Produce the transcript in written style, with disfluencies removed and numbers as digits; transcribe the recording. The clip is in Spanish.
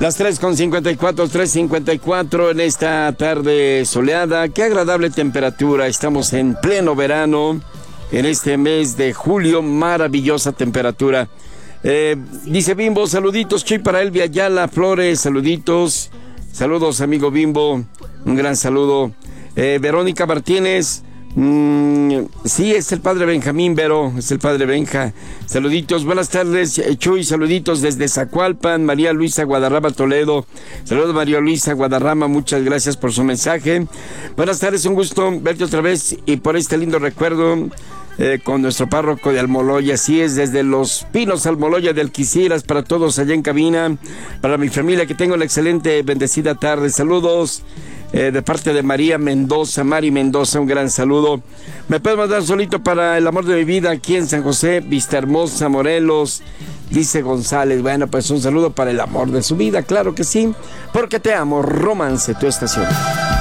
Las 3:54 en esta tarde soleada. Qué agradable temperatura. Estamos en pleno verano. En este mes de julio, maravillosa temperatura. Dice Bimbo, saluditos, Chuy, para Elvia Ayala Flores, saluditos. Saludos, amigo Bimbo. Un gran saludo. Verónica Martínez. Sí, es el padre Benjamín, Vero, es el padre Benja. Saluditos, buenas tardes, Chuy, saluditos desde Zacualpan, María Luisa Guadarrama Toledo. Saludos, María Luisa Guadarrama, muchas gracias por su mensaje. Buenas tardes, un gusto verte otra vez y por este lindo recuerdo con nuestro párroco de Almoloya. Así es, desde Los Pinos, Almoloya de Alquiciras, para todos allá en cabina, para mi familia, que tenga una excelente, bendecida tarde. Saludos. De parte de María Mendoza, Mari Mendoza, un gran saludo. Me puedes mandar solito para el amor de mi vida aquí en San José, Vista Hermosa, Morelos, dice González. Bueno, pues un saludo para el amor de su vida, claro que sí, porque te amo. Romance, tu estación.